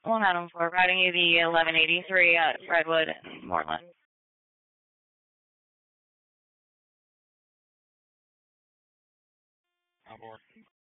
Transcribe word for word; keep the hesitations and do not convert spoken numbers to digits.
one Adam four, routing you the eleven eighty-three at Redwood and Moreland. On board.